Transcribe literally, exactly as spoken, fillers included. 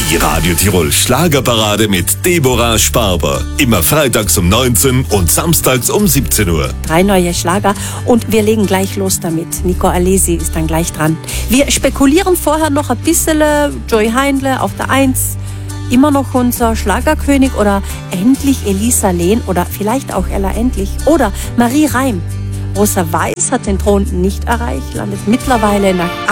Die Radio Tirol Schlagerparade mit Deborah Sparber. Immer freitags um neunzehn und samstags um siebzehn Uhr. Drei neue Schlager und wir legen gleich los damit. Nico Alesi ist dann gleich dran. Wir spekulieren vorher noch ein bisschen. Joy Heindle auf der Eins. Immer noch unser Schlagerkönig oder endlich Elisa Lehn oder vielleicht auch Ella Endlich oder Marie Reim. Rosa Weiß hat den Thron nicht erreicht, landet mittlerweile nach